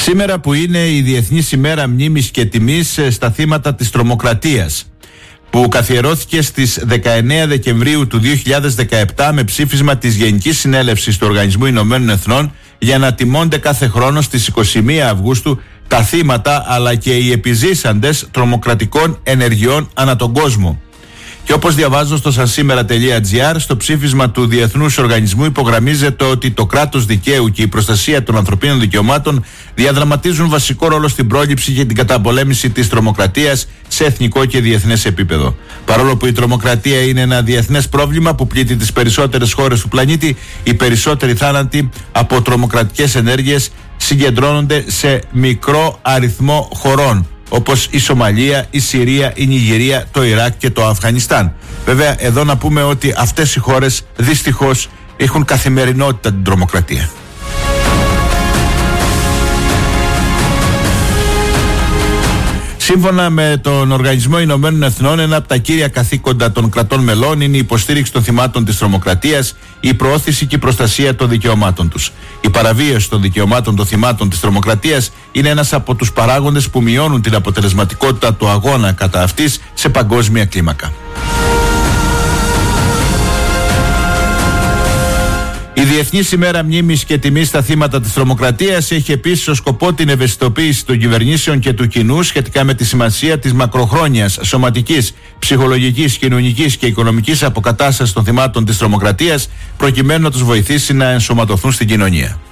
Σήμερα που είναι η Διεθνής ημέρα μνήμης και τιμής στα θύματα της τρομοκρατίας, που καθιερώθηκε στις 19 Δεκεμβρίου του 2017 με ψήφισμα της Γενικής Συνέλευσης του Οργανισμού Ηνωμένων Εθνών για να τιμώνται κάθε χρόνο στις 21 Αυγούστου τα θύματα αλλά και οι επιζήσαντες τρομοκρατικών ενεργειών ανά τον κόσμο. Και όπως διαβάζω στο sansimera.gr, στο ψήφισμα του Διεθνούς Οργανισμού υπογραμμίζεται ότι το κράτος δικαίου και η προστασία των ανθρωπίνων δικαιωμάτων διαδραματίζουν βασικό ρόλο στην πρόληψη και την καταπολέμηση της τρομοκρατίας σε εθνικό και διεθνές επίπεδο. Παρόλο που η τρομοκρατία είναι ένα διεθνές πρόβλημα που πλήττει τις περισσότερες χώρες του πλανήτη, οι περισσότεροι θάνατοι από τρομοκρατικές ενέργειες συγκεντρώνονται σε μικρό αριθμό χωρών, όπως η Σομαλία, η Συρία, η Νιγηρία, το Ιράκ και το Αφγανιστάν. Βέβαια, εδώ να πούμε ότι αυτές οι χώρες δυστυχώς έχουν καθημερινότητα την τρομοκρατία. Σύμφωνα με τον Οργανισμό Ηνωμένων Εθνών, ένα από τα κύρια καθήκοντα των κρατών μελών είναι η υποστήριξη των θυμάτων της τρομοκρατίας, η προώθηση και η προστασία των δικαιωμάτων τους. Η παραβίαση των δικαιωμάτων των θυμάτων της τρομοκρατίας είναι ένας από τους παράγοντες που μειώνουν την αποτελεσματικότητα του αγώνα κατά αυτής σε παγκόσμια κλίμακα. Η Διεθνής ημέρα μνήμης και τιμής στα θύματα της τρομοκρατίας έχει επίσης ως σκοπό την ευαισθητοποίηση των κυβερνήσεων και του κοινού σχετικά με τη σημασία της μακροχρόνιας σωματικής, ψυχολογικής, κοινωνικής και οικονομικής αποκατάστασης των θυμάτων της τρομοκρατίας, προκειμένου να τους βοηθήσει να ενσωματωθούν στην κοινωνία.